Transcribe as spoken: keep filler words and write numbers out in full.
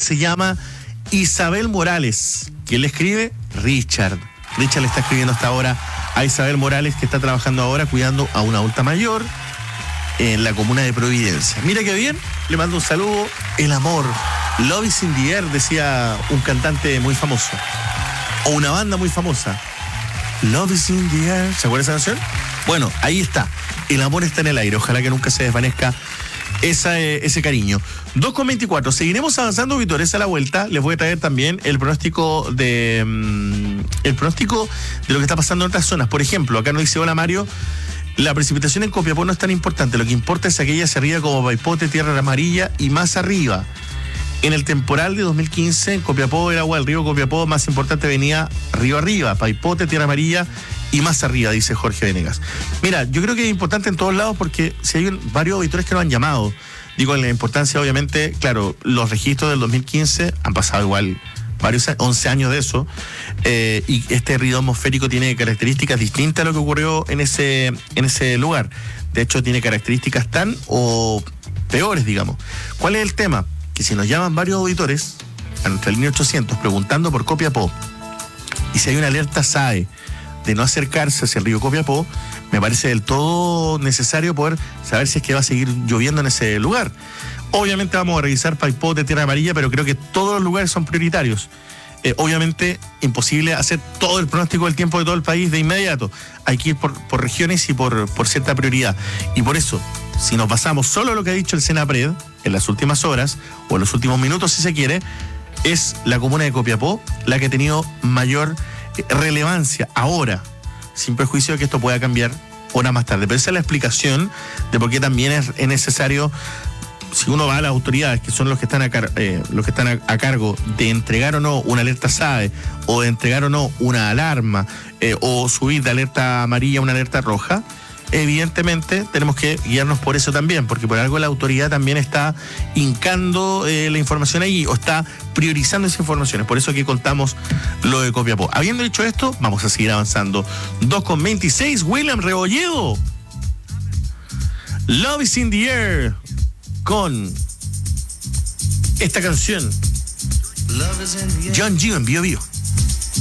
se llama Isabel Morales. ¿Quién le escribe? Richard. Richard le está escribiendo hasta ahora a Isabel Morales, que está trabajando ahora cuidando a una adulta mayor en la comuna de Providencia. Mira qué bien, le mando un saludo. El amor, Love is in the air, decía un cantante muy famoso, o una banda muy famosa. Love is in the air, ¿se acuerda esa canción? Bueno, ahí está, el amor está en el aire, ojalá que nunca se desvanezca esa, eh, ese cariño. dos con veinticuatro, seguiremos avanzando, auditores, a la vuelta. Les voy a traer también el pronóstico de mmm, el pronóstico de lo que está pasando en otras zonas. Por ejemplo, acá nos dice: hola Mario, la precipitación en Copiapó no es tan importante, lo que importa es aquella hacia arriba como Paipote, Tierra Amarilla y más arriba. En el temporal de dos mil quince, en Copiapó, el agua del río Copiapó más importante venía río arriba, Paipote, Tierra Amarilla y más arriba, dice Jorge Venegas. Mira, yo creo que es importante en todos lados porque si hay un, varios auditores que nos han llamado, digo, en la importancia, obviamente, claro, los registros del dos mil quince han pasado igual varios, once años de eso, eh, y este río atmosférico tiene características distintas a lo que ocurrió en ese, en ese lugar. De hecho, tiene características tan o peores, digamos. ¿Cuál es el tema? Que si nos llaman varios auditores a nuestra línea ochocientos preguntando por Copiapó, y si hay una alerta S A E de no acercarse hacia el río Copiapó, me parece del todo necesario poder saber si es que va a seguir lloviendo en ese lugar. Obviamente vamos a revisar Paipote, Tierra Amarilla, pero creo que todos los lugares son prioritarios. Eh, obviamente imposible hacer todo el pronóstico del tiempo de todo el país de inmediato. Hay que ir por, por regiones y por, por cierta prioridad. Y por eso, si nos basamos solo en lo que ha dicho el Senapred en las últimas horas, o en los últimos minutos si se quiere, es la comuna de Copiapó la que ha tenido mayor relevancia ahora, sin perjuicio de que esto pueda cambiar horas más tarde. Pero esa es la explicación de por qué también es, es necesario, si uno va a las autoridades, que son los que están a, car- eh, los que están a, a cargo de entregar o no una alerta S A E, o de entregar o no una alarma, eh, o subir de alerta amarilla a una alerta roja, evidentemente tenemos que guiarnos por eso también, porque por algo la autoridad también está hincando eh, la información ahí, o está priorizando esas informaciones. Por eso que contamos lo de Copiapó. Habiendo dicho esto, vamos a seguir avanzando. dos con veintiséis, William Rebolledo, Love is in the air, con esta canción John G en Bio Bio.